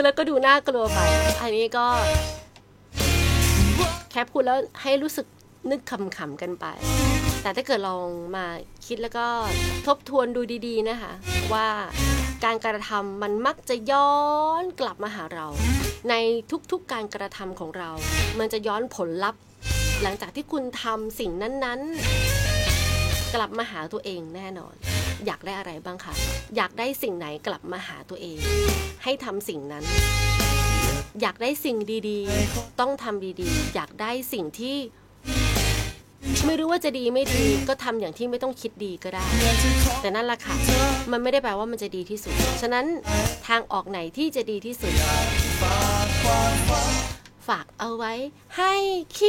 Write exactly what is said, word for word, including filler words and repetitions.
แล้วก็ดูน่ากลัวไปอันนี้ก็แค่พูดแล้วให้รู้สึกนึกขำๆกันไปแต่ถ้าเกิดลองมาคิดแล้วก็ทบทวนดูดีๆนะคะว่าการกระทำมันมักจะย้อนกลับมาหาเราในทุกๆการกระทำของเรามันจะย้อนผลลัพธ์หลังจากที่คุณทำสิ่งนั้นๆกลับมาหาตัวเองแน่นอนอยากได้อะไรบ้างคะอยากได้สิ่งไหนกลับมาหาตัวเองให้ทำสิ่งนั้นอยากได้สิ่งดีๆต้องทำดีๆอยากได้สิ่งที่ไม่รู้ว่าจะดีไม่ดีก็ทำอย่างที่ไม่ต้องคิดดีก็ได้แต่นั่นแหละค่ะมันไม่ได้แปลว่ามันจะดีที่สุดฉะนั้นทางออกไหนที่จะดีที่สุดฝากเอาไว้ให้คิด